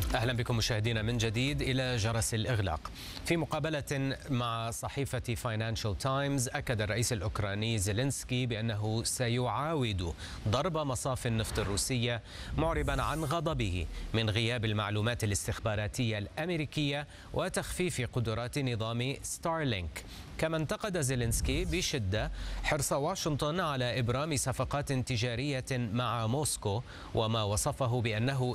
أهلا بكم مشاهدينا من جديد إلى جرس الإغلاق. في مقابلة مع صحيفة فاينانشال تايمز أكد الرئيس الأوكراني زيلينسكي بأنه سيعاود ضرب مصافي النفط الروسية، معربا عن غضبه من غياب المعلومات الاستخباراتية الأمريكية وتخفيف قدرات نظام ستارلينك. كما انتقد زيلينسكي بشدة حرص واشنطن على إبرام صفقات تجارية مع موسكو، وما وصفه بأنه